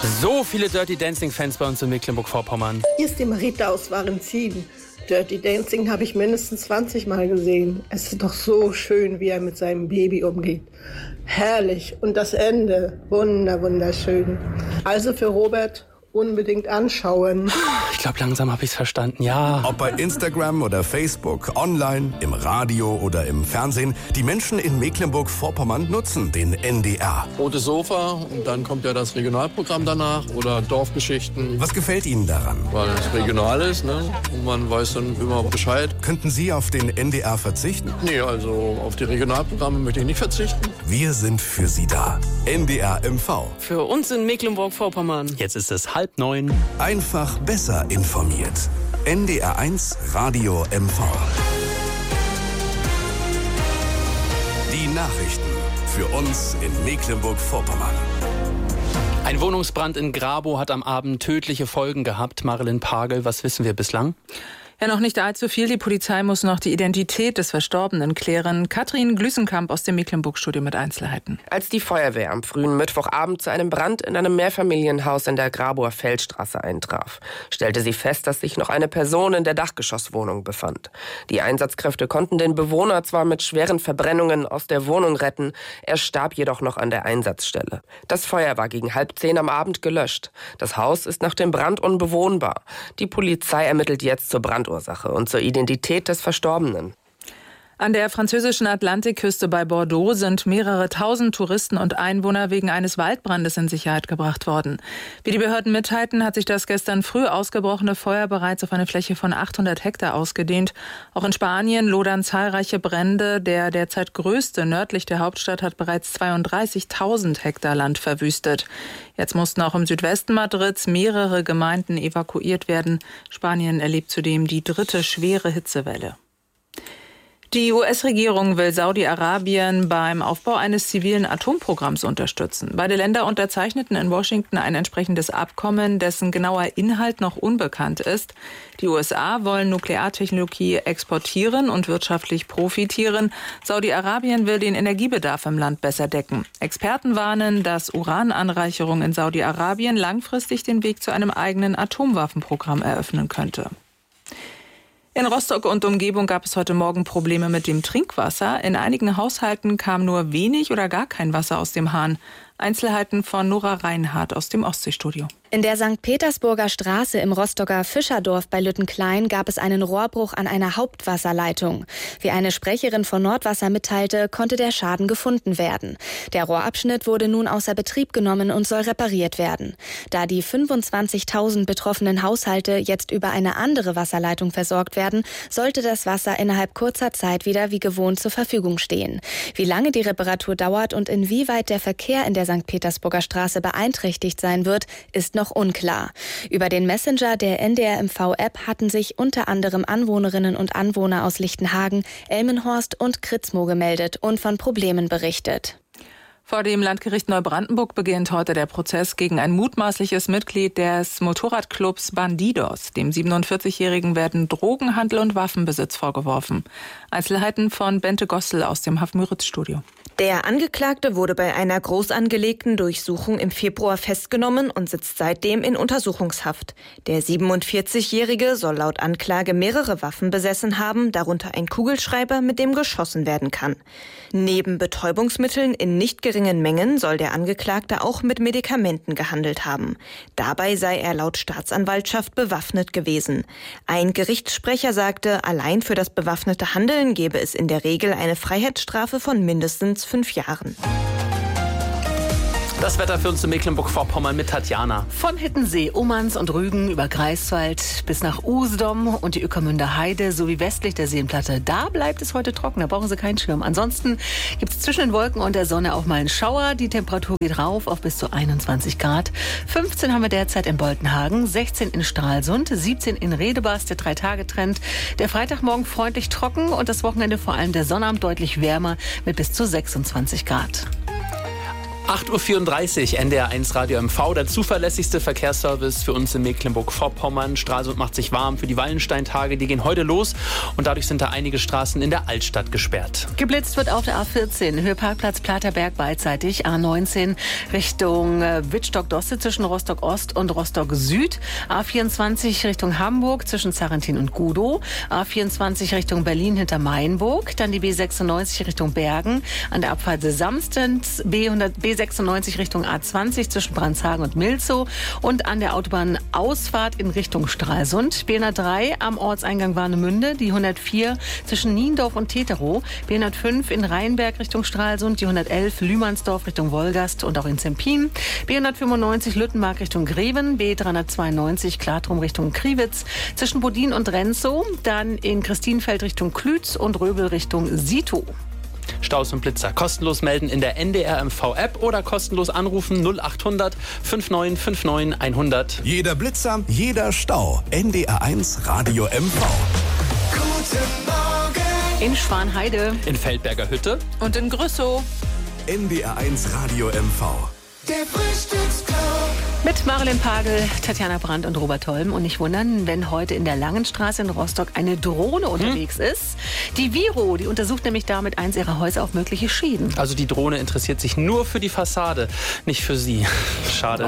So viele Dirty Dancing-Fans bei uns in Mecklenburg-Vorpommern. Hier ist die Marita aus Warenzien. Dirty Dancing habe ich mindestens 20 Mal gesehen. Es ist doch so schön, wie er mit seinem Baby umgeht. Herrlich. Und das Ende, wunderschön. Also für Robert unbedingt anschauen. Ich glaube, langsam habe ich es verstanden, ja. Ob bei Instagram oder Facebook, online, im Radio oder im Fernsehen, die Menschen in Mecklenburg-Vorpommern nutzen den NDR. Rotes Sofa und dann kommt ja das Regionalprogramm danach oder Dorfgeschichten. Was gefällt Ihnen daran? Weil es regional ist, ne? Und man weiß dann immer Bescheid. Könnten Sie auf den NDR verzichten? Nee, also auf die Regionalprogramme möchte ich nicht verzichten. Wir sind für Sie da. NDR MV. Für uns in Mecklenburg-Vorpommern. Jetzt ist es 8:30. Einfach besser informiert. NDR 1 Radio MV. Die Nachrichten für uns in Mecklenburg-Vorpommern. Ein Wohnungsbrand in Grabow hat am Abend tödliche Folgen gehabt. Marilyn Pagel, was wissen wir bislang? Ja, noch nicht allzu viel. Die Polizei muss noch die Identität des Verstorbenen klären. Katrin Glüsenkamp aus dem Mecklenburg-Studio mit Einzelheiten. Als die Feuerwehr am frühen Mittwochabend zu einem Brand in einem Mehrfamilienhaus in der Grabower Feldstraße eintraf, stellte sie fest, dass sich noch eine Person in der Dachgeschosswohnung befand. Die Einsatzkräfte konnten den Bewohner zwar mit schweren Verbrennungen aus der Wohnung retten, er starb jedoch noch an der Einsatzstelle. Das Feuer war gegen 9:30 am Abend gelöscht. Das Haus ist nach dem Brand unbewohnbar. Die Polizei ermittelt jetzt zur Brandursache und zur Identität des Verstorbenen. An der französischen Atlantikküste bei Bordeaux sind mehrere tausend Touristen und Einwohner wegen eines Waldbrandes in Sicherheit gebracht worden. Wie die Behörden mitteilten, hat sich das gestern früh ausgebrochene Feuer bereits auf eine Fläche von 800 Hektar ausgedehnt. Auch in Spanien lodern zahlreiche Brände. Der derzeit größte nördlich der Hauptstadt hat bereits 32.000 Hektar Land verwüstet. Jetzt mussten auch im Südwesten Madrids mehrere Gemeinden evakuiert werden. Spanien erlebt zudem die 3. schwere Hitzewelle. Die US-Regierung will Saudi-Arabien beim Aufbau eines zivilen Atomprogramms unterstützen. Beide Länder unterzeichneten in Washington ein entsprechendes Abkommen, dessen genauer Inhalt noch unbekannt ist. Die USA wollen Nukleartechnologie exportieren und wirtschaftlich profitieren. Saudi-Arabien will den Energiebedarf im Land besser decken. Experten warnen, dass Urananreicherung in Saudi-Arabien langfristig den Weg zu einem eigenen Atomwaffenprogramm eröffnen könnte. In Rostock und Umgebung gab es heute Morgen Probleme mit dem Trinkwasser. In einigen Haushalten kam nur wenig oder gar kein Wasser aus dem Hahn. Einzelheiten von Nora Reinhardt aus dem Ostseestudio. In der St. Petersburger Straße im Rostocker Fischerdorf bei Lüttenklein gab es einen Rohrbruch an einer Hauptwasserleitung. Wie eine Sprecherin von Nordwasser mitteilte, konnte der Schaden gefunden werden. Der Rohrabschnitt wurde nun außer Betrieb genommen und soll repariert werden. Da die 25.000 betroffenen Haushalte jetzt über eine andere Wasserleitung versorgt werden, sollte das Wasser innerhalb kurzer Zeit wieder wie gewohnt zur Verfügung stehen. Wie lange die Reparatur dauert und inwieweit der Verkehr in der St. Petersburger Straße beeinträchtigt sein wird, ist noch unklar. Über den Messenger der NDR-MV-App hatten sich unter anderem Anwohnerinnen und Anwohner aus Lichtenhagen, Elmenhorst und Kritzmo gemeldet und von Problemen berichtet. Vor dem Landgericht Neubrandenburg beginnt heute der Prozess gegen ein mutmaßliches Mitglied des Motorradclubs Bandidos. Dem 47-Jährigen werden Drogenhandel und Waffenbesitz vorgeworfen. Einzelheiten von Bente Gossel aus dem Haff-Müritz-Studio. Der Angeklagte wurde bei einer groß angelegten Durchsuchung im Februar festgenommen und sitzt seitdem in Untersuchungshaft. Der 47-Jährige soll laut Anklage mehrere Waffen besessen haben, darunter ein Kugelschreiber, mit dem geschossen werden kann. Neben Betäubungsmitteln in nicht geringen Mengen soll der Angeklagte auch mit Medikamenten gehandelt haben. Dabei sei er laut Staatsanwaltschaft bewaffnet gewesen. Ein Gerichtssprecher sagte, allein für das bewaffnete Handeln gebe es in der Regel eine Freiheitsstrafe von mindestens 5 Jahren. Das Wetter für uns in Mecklenburg-Vorpommern mit Tatjana. Von Hittensee, Ummanz und Rügen über Greifswald bis nach Usedom und die Ueckermünder Heide sowie westlich der Seenplatte. Da bleibt es heute trocken, da brauchen Sie keinen Schirm. Ansonsten gibt es zwischen den Wolken und der Sonne auch mal einen Schauer. Die Temperatur geht rauf auf bis zu 21 Grad. 15 haben wir derzeit in Boltenhagen, 16 in Stralsund, 17 in Redebars, der 3-Tage-Trend. Der Freitagmorgen freundlich trocken und das Wochenende vor allem der Sonnabend deutlich wärmer mit bis zu 26 Grad. 8.34 Uhr, NDR1 Radio MV, der zuverlässigste Verkehrsservice für uns in Mecklenburg-Vorpommern. Stralsund macht sich warm für die Wallensteintage, die gehen heute los und dadurch sind da einige Straßen in der Altstadt gesperrt. Geblitzt wird auf der A14, Höheparkplatz Platerberg beidseitig, A19 Richtung Wittstock-Dosse zwischen Rostock-Ost und Rostock-Süd, A24 Richtung Hamburg zwischen Zarrentin und Gudow, A24 Richtung Berlin hinter Mainburg, dann die B96 Richtung Bergen an der Abfahrt Samstens, B96 Richtung A20 zwischen Brandshagen und Milzow und an der Autobahnausfahrt in Richtung Stralsund. B103 am Ortseingang Warnemünde, die 104 zwischen Niendorf und Teterow, B105 in Rheinberg Richtung Stralsund, die 111 Lühmannsdorf Richtung Wolgast und auch in Zempin, B195 Lüttenmark Richtung Greven, B392 Klartrum Richtung Kriwitz, zwischen Bodin und Renzow, dann in Christienfeld Richtung Klütz und Röbel Richtung Sito. Staus und Blitzer kostenlos melden in der NDR MV-App oder kostenlos anrufen 0800 5959 100. Jeder Blitzer, jeder Stau. NDR1 Radio MV. Guten Morgen. In Schwanheide, In Feldberger Hütte Und in Grüssow. NDR1 Radio MV. Der Frühstücksclub. mit Marilyn Pagel, Tatjana Brandt und Robert Holm. Und nicht wundern, wenn heute in der Langenstraße in Rostock eine Drohne unterwegs ist. Die Viro, die untersucht nämlich damit eins ihrer Häuser auf mögliche Schäden. Also die Drohne interessiert sich nur für die Fassade, nicht für Sie. Schade.